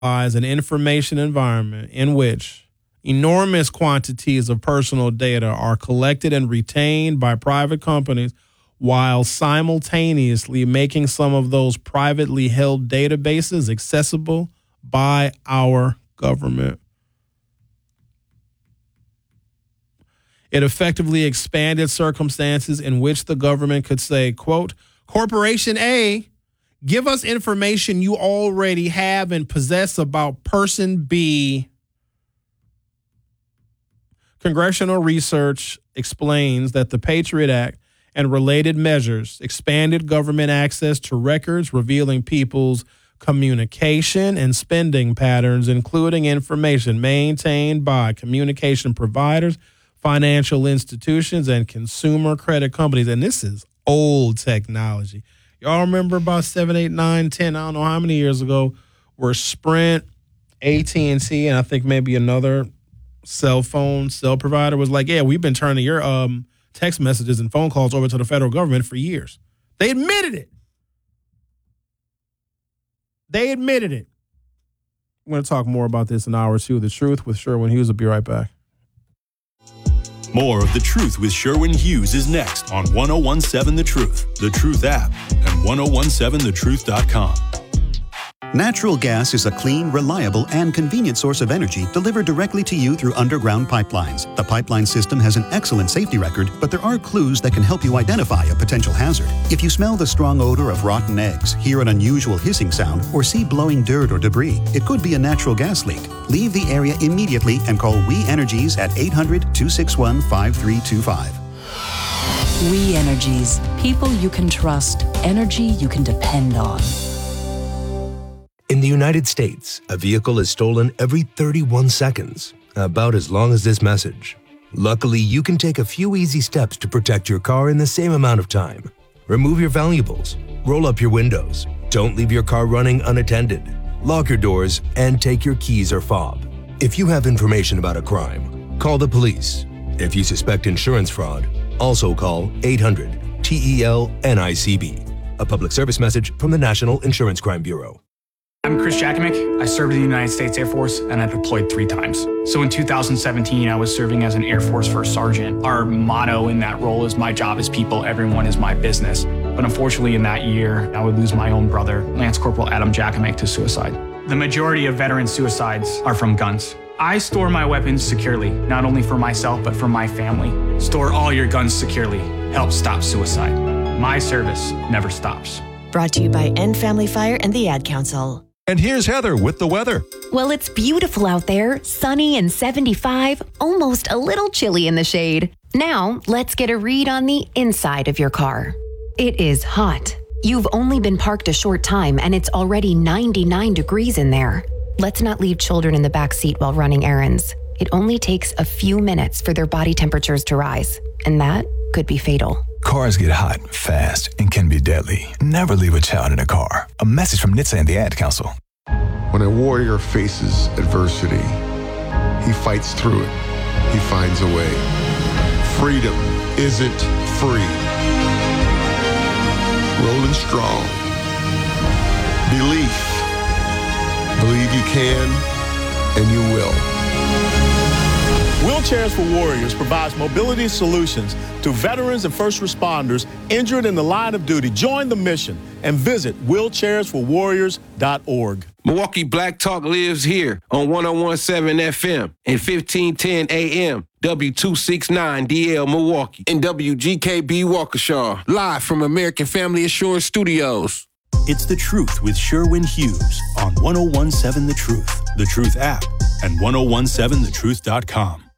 an information environment in which enormous quantities of personal data are collected and retained by private companies while simultaneously making some of those privately held databases accessible by our government. It effectively expanded circumstances in which the government could say, quote, Corporation A, give us information you already have and possess about person B. Congressional research explains that the Patriot Act and related measures expanded government access to records revealing people's communication and spending patterns, including information maintained by communication providers, financial institutions, and consumer credit companies. And this is old technology. Y'all remember about 7, 8, 9, 10, I don't know how many years ago, where Sprint, AT&T, and I think maybe another cell provider was like, yeah, we've been turning your text messages and phone calls over to the federal government for years. They admitted it. They admitted it. I'm going to talk more about this in hour 2 of The Truth with Sherwin Hughes. I'll be right back. More of The Truth with Sherwin Hughes is next on 1017 The Truth, The Truth app, and 1017thetruth.com. Natural gas is a clean, reliable, and convenient source of energy delivered directly to you through underground pipelines. The pipeline system has an excellent safety record, but there are clues that can help you identify a potential hazard. If you smell the strong odor of rotten eggs, hear an unusual hissing sound, or see blowing dirt or debris, it could be a natural gas leak. Leave the area immediately and call We Energies at 800-261-5325. We Energies. People you can trust. Energy you can depend on. In the United States, a vehicle is stolen every 31 seconds, about as long as this message. Luckily, you can take a few easy steps to protect your car in the same amount of time. Remove your valuables, roll up your windows, don't leave your car running unattended, lock your doors, and take your keys or fob. If you have information about a crime, call the police. If you suspect insurance fraud, also call 800-TEL-NICB. A public service message from the National Insurance Crime Bureau. I'm Chris Jakimick. I served in the United States Air Force and I deployed 3 times. So in 2017, I was serving as an Air Force First Sergeant. Our motto in that role is my job is people, everyone is my business. But unfortunately in that year, I would lose my own brother, Lance Corporal Adam Jakimick, to suicide. The majority of veteran suicides are from guns. I store my weapons securely, not only for myself, but for my family. Store all your guns securely. Help stop suicide. My service never stops. Brought to you by End Family Fire and the Ad Council. And here's Heather with the weather. Well, it's beautiful out there, sunny and 75, almost a little chilly in the shade. Now, let's get a read on the inside of your car. It is hot. You've only been parked a short time and it's already 99 degrees in there. Let's not leave children in the back seat while running errands. It only takes a few minutes for their body temperatures to rise, and that could be fatal. Cars get hot fast and can be deadly. Never leave a child in a car. A message from NHTSA and the Ad Council. When a warrior faces adversity, he fights through it. He finds a way. Freedom isn't free. Rolling strong. Belief. Believe you can and you will. Wheelchairs for Warriors provides mobility solutions to veterans and first responders injured in the line of duty. Join the mission and visit wheelchairsforwarriors.org. Milwaukee Black Talk lives here on 1017 FM and 1510 AM, W269DL Milwaukee, and WGKB Waukesha, live from American Family Assurance Studios. It's The Truth with Sherwin Hughes on 1017 The Truth, The Truth app, and 1017thetruth.com.